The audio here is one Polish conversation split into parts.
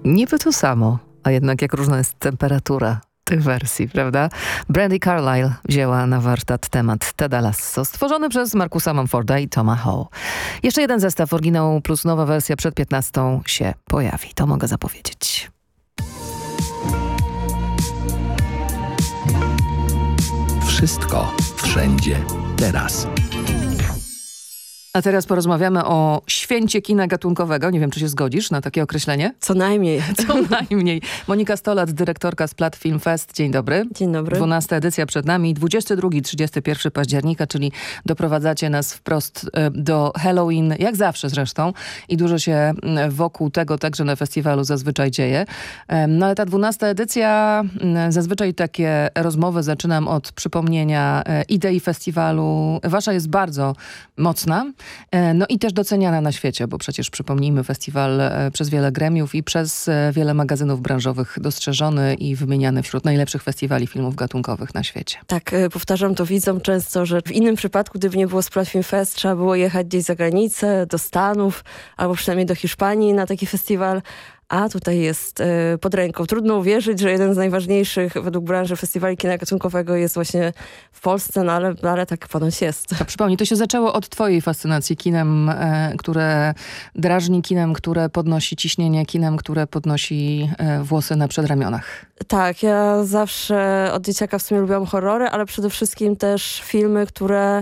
Niby to samo, a jednak jak różna jest temperatura tych wersji, prawda? Brandi Carlile wzięła na warsztat temat Teda Lasso, stworzony przez Markusa Mumforda i Toma Hall. Jeszcze jeden zestaw oryginału plus nowa wersja przed 15 się pojawi. To mogę zapowiedzieć. Wszystko, wszędzie, teraz. A teraz porozmawiamy o święcie kina gatunkowego. Nie wiem, czy się zgodzisz na takie określenie? Co najmniej. Co najmniej. Monika Stolat, dyrektorka Splat Film Fest. Dzień dobry. Dzień dobry. 12 edycja przed nami. 22-31 października, czyli doprowadzacie nas wprost do Halloween, jak zawsze zresztą. I dużo się wokół tego także na festiwalu zazwyczaj dzieje. No ale ta 12 edycja, zazwyczaj takie rozmowy zaczynam od przypomnienia idei festiwalu. Wasza jest bardzo mocna. No i też doceniana na świecie, bo przecież przypomnijmy, festiwal przez wiele gremiów i przez wiele magazynów branżowych dostrzeżony i wymieniany wśród najlepszych festiwali filmów gatunkowych na świecie. Tak, powtarzam to widzom często, że w innym przypadku, gdyby nie było Splat Film Fest, trzeba było jechać gdzieś za granicę, do Stanów, albo przynajmniej do Hiszpanii na taki festiwal. A tutaj jest pod ręką. Trudno uwierzyć, że jeden z najważniejszych według branży festiwali kina gatunkowego jest właśnie w Polsce, no ale tak ponoć jest. To przypomnij, to się zaczęło od twojej fascynacji kinem, które drażni, kinem, które podnosi ciśnienie, kinem, które podnosi włosy na przedramionach. Tak, ja zawsze od dzieciaka w sumie lubiłam horrory, ale przede wszystkim też filmy, które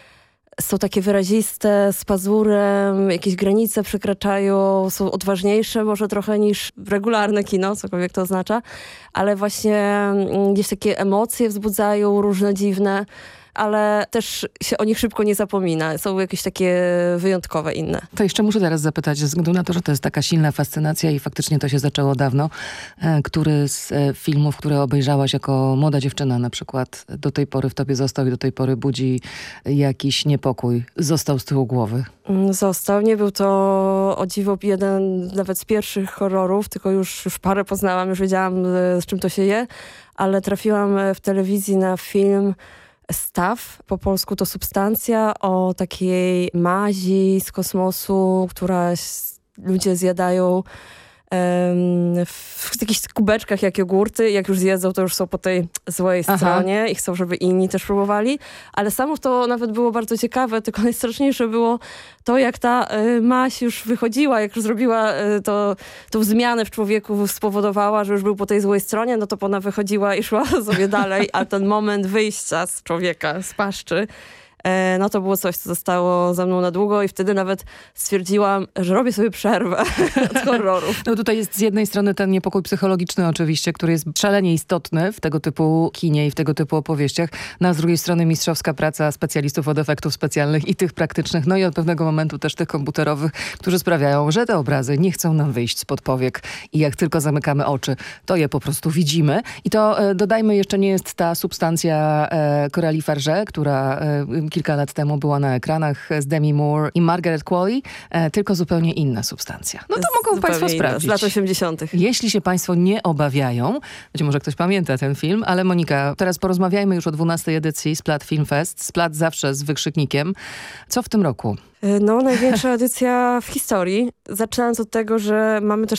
są takie wyraziste, z pazurem, jakieś granice przekraczają, są odważniejsze może trochę niż regularne kino, cokolwiek to oznacza, ale właśnie gdzieś takie emocje wzbudzają, różne dziwne, ale też się o nich szybko nie zapomina. Są jakieś takie wyjątkowe inne. To jeszcze muszę teraz zapytać, ze względu na to, że to jest taka silna fascynacja i faktycznie to się zaczęło dawno. Który z filmów, które obejrzałaś jako młoda dziewczyna na przykład, do tej pory w tobie został i do tej pory budzi jakiś niepokój, został z tyłu głowy? Został. Nie był to o dziwo jeden nawet z pierwszych horrorów, tylko już parę poznałam, już wiedziałam, z czym to się je, ale trafiłam w telewizji na film Staw, po polsku to Substancja, o takiej mazi z kosmosu, która ludzie zjadają w jakichś kubeczkach jak jogurty. Jak już zjedzą, to już są po tej złej stronie i chcą, żeby inni też próbowali. Ale samów to nawet było bardzo ciekawe, tylko najstraszniejsze było to, jak ta maź już wychodziła, jak już zrobiła tą zmianę w człowieku, spowodowała, że już był po tej złej stronie, no to ona wychodziła i szła sobie dalej, a ten moment wyjścia z człowieka, z paszczy, no to było coś, co zostało ze mną na długo i wtedy nawet stwierdziłam, że robię sobie przerwę od horrorów. No tutaj jest z jednej strony ten niepokój psychologiczny oczywiście, który jest szalenie istotny w tego typu kinie i w tego typu opowieściach, no a z drugiej strony mistrzowska praca specjalistów od efektów specjalnych i tych praktycznych, no i od pewnego momentu też tych komputerowych, którzy sprawiają, że te obrazy nie chcą nam wyjść spod powiek i jak tylko zamykamy oczy, to je po prostu widzimy. I to dodajmy, jeszcze nie jest ta substancja Coralie Farge, która kilka lat temu była na ekranach z Demi Moore i Margaret Qualley, tylko zupełnie inna substancja. No to mogą państwo sprawdzić. Z lat 80. Jeśli się państwo nie obawiają, być może ktoś pamięta ten film, ale Monika, teraz porozmawiajmy już o 12 edycji Splat Film Fest. Splat zawsze z wykrzyknikiem. Co w tym roku? No, największa edycja w historii. Zaczynając od tego, że mamy też